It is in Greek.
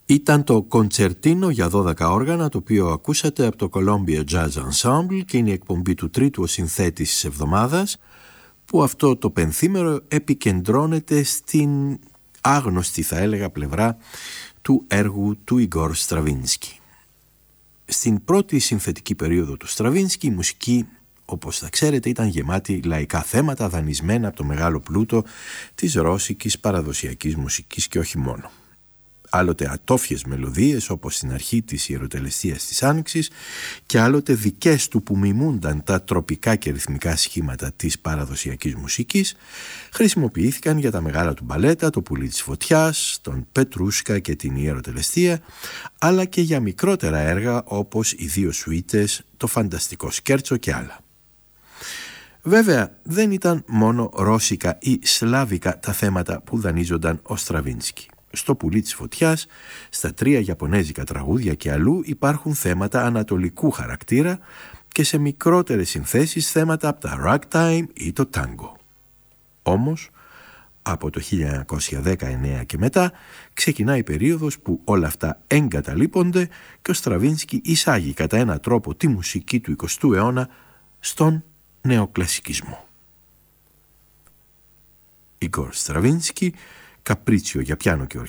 Ήταν το κοντσερτίνο για 12 όργανα, το οποίο ακούσατε από το Columbia Jazz Ensemble και είναι η εκπομπή του τρίτου ο συνθέτης της εβδομάδας, που αυτό το πενθήμερο επικεντρώνεται στην άγνωστη, θα έλεγα, πλευρά του έργου του Ιγκόρ Στραβίνσκι. Στην πρώτη συνθετική περίοδο του Στραβίνσκι η μουσική, όπως θα ξέρετε, ήταν γεμάτη λαϊκά θέματα δανεισμένα από το μεγάλο πλούτο της ρώσικης παραδοσιακής μουσικής και όχι μόνο. Άλλοτε ατόφιες μελωδίες όπως στην αρχή της ιεροτελεστίας της Άνοιξης και άλλοτε δικές του που μιμούνταν τα τροπικά και ρυθμικά σχήματα της παραδοσιακής μουσικής χρησιμοποιήθηκαν για τα μεγάλα του μπαλέτα, το Πουλί της Φωτιάς, τον Πετρούσκα και την ιεροτελεστία, αλλά και για μικρότερα έργα όπως οι δύο σουίτες, το Φανταστικό Σκέρτσο και άλλα. Βέβαια δεν ήταν μόνο ρώσικα ή σλάβικα τα θέματα που δανείζονταν ο Στραβίνσκι. Στο Πουλί της Φωτιάς, στα 3 ιαπωνέζικα τραγούδια και αλλού υπάρχουν θέματα ανατολικού χαρακτήρα και σε μικρότερες συνθέσεις θέματα από τα ragtime ή το τάγκο. Όμως, από το 1919 και μετά ξεκινάει η περίοδος που όλα αυτά εγκαταλείπονται και ο Στραβίνσκι εισάγει κατά έναν τρόπο τη μουσική του 20ου αιώνα στον νεοκλασικισμό. Ιγκόρ Στραβίνσκι, Καπρίτσιο για πιάνο και